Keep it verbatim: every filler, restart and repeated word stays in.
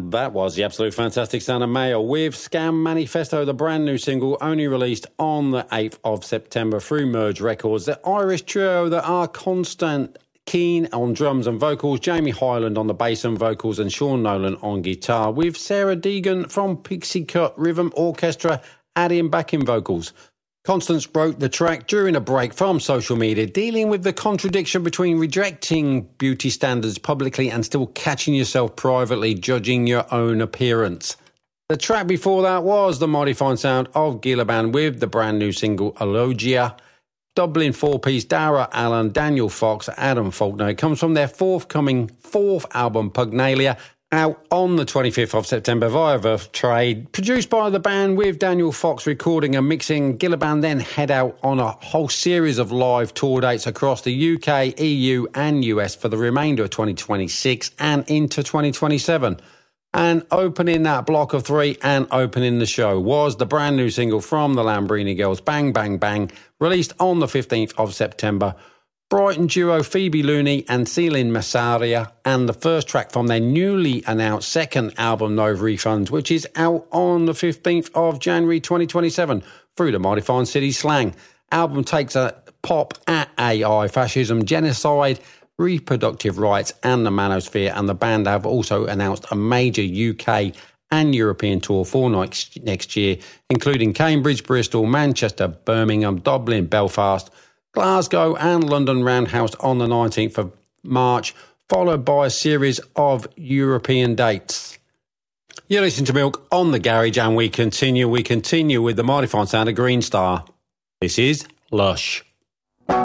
That was the absolute fantastic sound of Mayo with Scam Manifesto, the brand new single only released on the eighth of September through Merge Records. The Irish trio that are Constant Keane on drums and vocals, Jamie Hyland on the bass and vocals, and Sean Nolan on guitar, with Sarah Deegan from Pixie Cut Rhythm Orchestra adding backing vocals. Constance wrote the track during a break from social media, dealing with the contradiction between rejecting beauty standards publicly and still catching yourself privately judging your own appearance. The track before that was the mighty fine sound of Gilliban with the brand new single Elogia. Dublin four-piece Dara Allen, Daniel Fox, Adam Faulkner. It comes from their forthcoming fourth album, Pugnalia, out on the twenty-fifth of September via Verve Trade. Produced by the band with Daniel Fox recording and mixing, Gilliban then head out on a whole series of live tour dates across the U K, E U and U S for the remainder of twenty twenty-six and into twenty twenty-seven. And opening that block of three and opening the show was the brand new single from the Lambrini Girls, Bang Bang Bang, released on the fifteenth of September. Brighton duo Phoebe Looney and Celine Massaria, and the first track from their newly announced second album, No Refunds, which is out on the fifteenth of January twenty twenty-seven through the mighty fine City Slang. Album takes a pop at A I, fascism, genocide, reproductive rights and the manosphere, and the band have also announced a major U K and European tour for next, next year, including Cambridge, Bristol, Manchester, Birmingham, Dublin, Belfast, Glasgow and London Roundhouse on the nineteenth of March, followed by a series of European dates. You're listening to Milk on the Garage, and we continue, we continue with the mighty fine sound of Green Star. This is Lush.